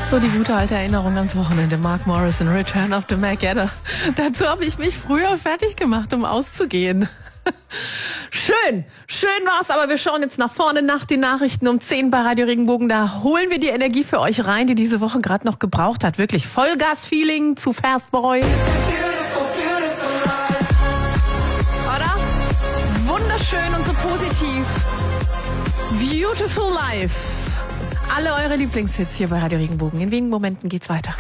So die gute alte Erinnerung ans Wochenende. Mark Morrison, Return of the Mac. Ja, dazu habe ich mich früher fertig gemacht, um auszugehen. Schön war's, aber wir schauen jetzt nach vorne nach den Nachrichten um 10 bei Radio Regenbogen. Da holen wir die Energie für euch rein, die diese Woche gerade noch gebraucht hat. Wirklich Vollgas-Feeling zu Fast Boy. Oder? Wunderschön und so positiv. Beautiful Life. Alle eure Lieblingshits hier bei Radio Regenbogen. In wenigen Momenten geht's weiter.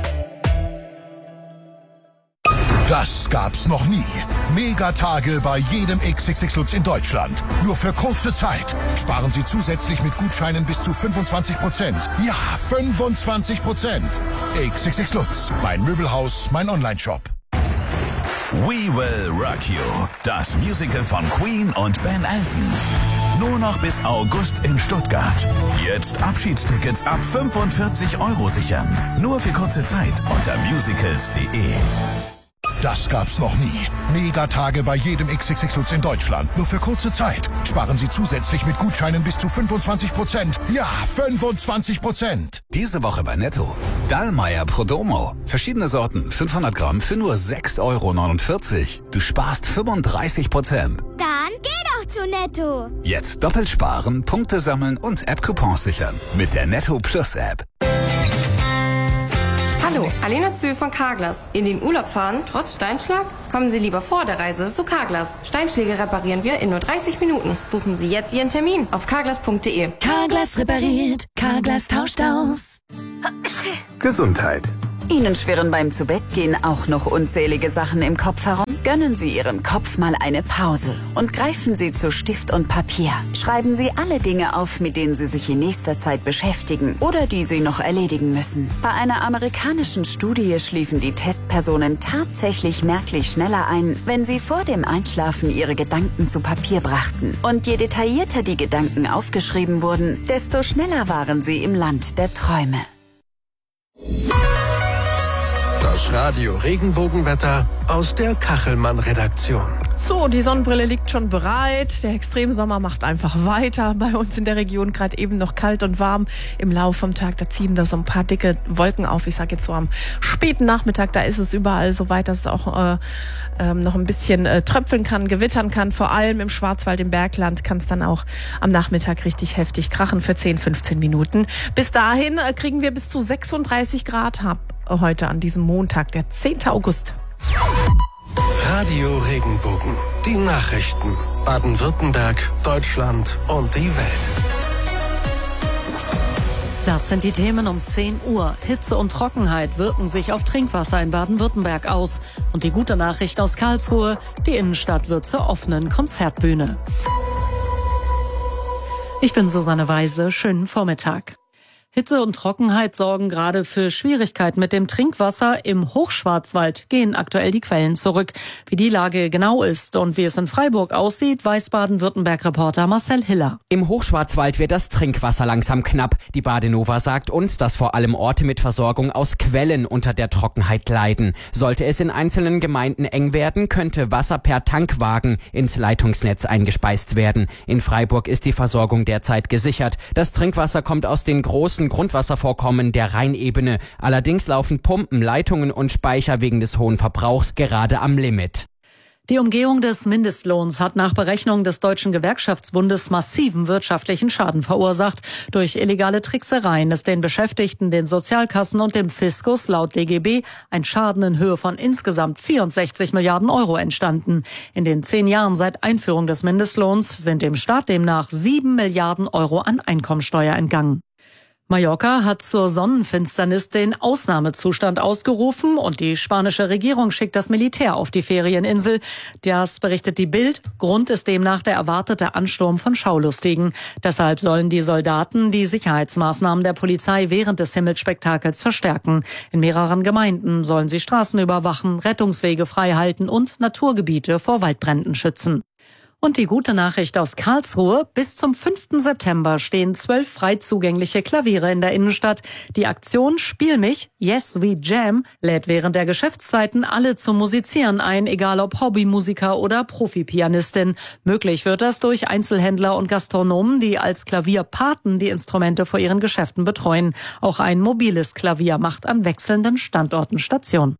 Das gab's noch nie. Megatage bei jedem XXX Lutz in Deutschland. Nur für kurze Zeit. Sparen Sie zusätzlich mit Gutscheinen bis zu 25%. Ja, 25%. XXX Lutz. Mein Möbelhaus, mein Onlineshop. We Will Rock You. Das Musical von Queen und Ben Elton. Nur noch bis August in Stuttgart. Jetzt Abschiedstickets ab 45 € sichern. Nur für kurze Zeit unter musicals.de. Das gab's noch nie. Megatage bei jedem XXX Lutz in Deutschland. Nur für kurze Zeit. Sparen Sie zusätzlich mit Gutscheinen bis zu 25%. Ja, 25%. Diese Woche bei Netto. Dallmayr Prodomo. Verschiedene Sorten, 500 Gramm für nur 6,49 €. Du sparst 35%. Dann geh doch zu Netto. Jetzt doppelt sparen, Punkte sammeln und App-Coupons sichern. Mit der Netto Plus App. Hallo, Alena Zühl von Carglass. In den Urlaub fahren, trotz Steinschlag? Kommen Sie lieber vor der Reise zu Carglass. Steinschläge reparieren wir in nur 30 Minuten. Buchen Sie jetzt Ihren Termin auf carglass.de. Carglass repariert, Carglass tauscht aus. Gesundheit. Ihnen schwirren beim Zubettgehen auch noch unzählige Sachen im Kopf herum? Gönnen Sie Ihrem Kopf mal eine Pause und greifen Sie zu Stift und Papier. Schreiben Sie alle Dinge auf, mit denen Sie sich in nächster Zeit beschäftigen oder die Sie noch erledigen müssen. Bei einer amerikanischen Studie schliefen die Testpersonen tatsächlich merklich schneller ein, wenn sie vor dem Einschlafen ihre Gedanken zu Papier brachten. Und je detaillierter die Gedanken aufgeschrieben wurden, desto schneller waren sie im Land der Träume. Das Radio Regenbogenwetter aus der Kachelmann-Redaktion. So, die Sonnenbrille liegt schon bereit. Der Extremsommer macht einfach weiter. Bei uns in der Region gerade eben noch kalt und warm. Im Laufe vom Tag, da ziehen da so ein paar dicke Wolken auf. Ich sage jetzt so am späten Nachmittag, da ist es überall so weit, dass es auch noch ein bisschen tröpfeln kann, gewittern kann. Vor allem im Schwarzwald, im Bergland kann es dann auch am Nachmittag richtig heftig krachen für 10, 15 Minuten. Bis dahin kriegen wir bis zu 36 Grad heute an diesem Montag, der 10. August. Radio Regenbogen. Die Nachrichten. Baden-Württemberg, Deutschland und die Welt. Das sind die Themen um 10 Uhr. Hitze und Trockenheit wirken sich auf Trinkwasser in Baden-Württemberg aus. Und die gute Nachricht aus Karlsruhe, die Innenstadt wird zur offenen Konzertbühne. Ich bin Susanne Weise, schönen Vormittag. Hitze und Trockenheit sorgen gerade für Schwierigkeiten mit dem Trinkwasser. Im Hochschwarzwald gehen aktuell die Quellen zurück. Wie die Lage genau ist und wie es in Freiburg aussieht, weiß Baden-Württemberg-Reporter Marcel Hiller. Im Hochschwarzwald wird das Trinkwasser langsam knapp. Die Badenova sagt uns, dass vor allem Orte mit Versorgung aus Quellen unter der Trockenheit leiden. Sollte es in einzelnen Gemeinden eng werden, könnte Wasser per Tankwagen ins Leitungsnetz eingespeist werden. In Freiburg ist die Versorgung derzeit gesichert. Das Trinkwasser kommt aus den großen Grundwasservorkommen der Rheinebene. Allerdings laufen Pumpen, Leitungen und Speicher wegen des hohen Verbrauchs gerade am Limit. Die Umgehung des Mindestlohns hat nach Berechnung des Deutschen Gewerkschaftsbundes massiven wirtschaftlichen Schaden verursacht. Durch illegale Tricksereien ist den Beschäftigten, den Sozialkassen und dem Fiskus laut DGB ein Schaden in Höhe von insgesamt 64 Milliarden € entstanden. In den 10 Jahren seit Einführung des Mindestlohns sind dem Staat demnach 7 Milliarden € an Einkommensteuer entgangen. Mallorca hat zur Sonnenfinsternis den Ausnahmezustand ausgerufen und die spanische Regierung schickt das Militär auf die Ferieninsel. Das berichtet die Bild. Grund ist demnach der erwartete Ansturm von Schaulustigen. Deshalb sollen die Soldaten die Sicherheitsmaßnahmen der Polizei während des Himmelsspektakels verstärken. In mehreren Gemeinden sollen sie Straßen überwachen, Rettungswege freihalten und Naturgebiete vor Waldbränden schützen. Und die gute Nachricht aus Karlsruhe: Bis zum 5. September stehen 12 frei zugängliche Klaviere in der Innenstadt. Die Aktion Spiel mich, Yes We Jam, lädt während der Geschäftszeiten alle zum Musizieren ein, egal ob Hobbymusiker oder Profipianistin. Möglich wird das durch Einzelhändler und Gastronomen, die als Klavierpaten die Instrumente vor ihren Geschäften betreuen. Auch ein mobiles Klavier macht an wechselnden Standorten Station.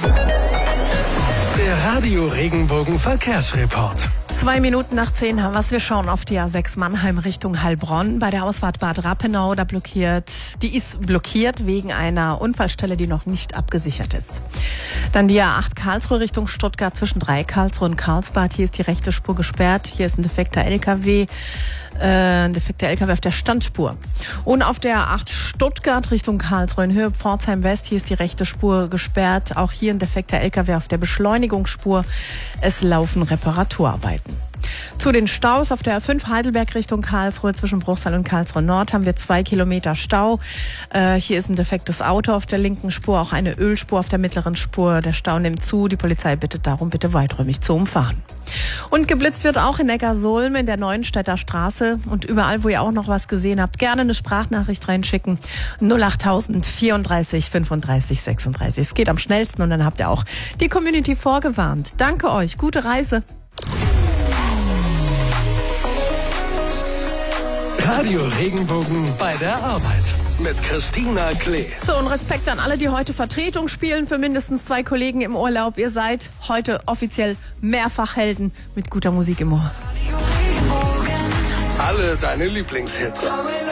Der Radio Regenbogen Verkehrsreport. 2 Minuten nach 10 haben wir's. Wir schauen auf die A6 Mannheim Richtung Heilbronn. Bei der Ausfahrt Bad Rappenau, die ist blockiert wegen einer Unfallstelle, die noch nicht abgesichert ist. Dann die A8 Karlsruhe Richtung Stuttgart zwischen Karlsruhe und Karlsbad. Hier ist die rechte Spur gesperrt. Hier ist ein defekter LKW. Auf der Standspur. Und auf der A8 Stuttgart Richtung Karlsruhe in Höhe Pforzheim West, hier ist die rechte Spur gesperrt. Auch hier ein defekter LKW auf der Beschleunigungsspur. Es laufen Reparaturarbeiten. Zu den Staus auf der A5 Heidelberg Richtung Karlsruhe zwischen Bruchsal und Karlsruhe Nord haben wir 2 Kilometer Stau. Hier ist ein defektes Auto auf der linken Spur, auch eine Ölspur auf der mittleren Spur. Der Stau nimmt zu. Die Polizei bittet darum, bitte weiträumig zu umfahren. Und geblitzt wird auch in Neckarsulm in der Neuenstädter Straße. Und überall, wo ihr auch noch was gesehen habt, gerne eine Sprachnachricht reinschicken. 08000 34 35 36. Es geht am schnellsten und dann habt ihr auch die Community vorgewarnt. Danke euch. Gute Reise. Radio Regenbogen bei der Arbeit mit Christina Klee. So, und Respekt an alle, die heute Vertretung spielen für mindestens 2 Kollegen im Urlaub. Ihr seid heute offiziell Mehrfachhelden mit guter Musik im Ohr. Alle deine Lieblingshits.